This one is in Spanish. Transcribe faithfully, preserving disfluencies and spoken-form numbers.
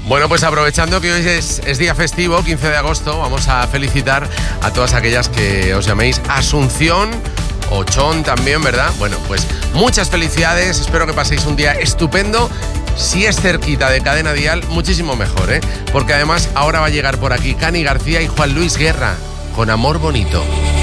Bueno, pues aprovechando que hoy es, es día festivo, quince de agosto, vamos a felicitar a todas aquellas que os llaméis Asunción o Chon también, ¿verdad? Bueno, pues muchas felicidades, espero que paséis un día estupendo. Si es cerquita de Cadena Dial, muchísimo mejor, ¿eh? Porque además ahora va a llegar por aquí Cani García y Juan Luis Guerra, con Amor Bonito.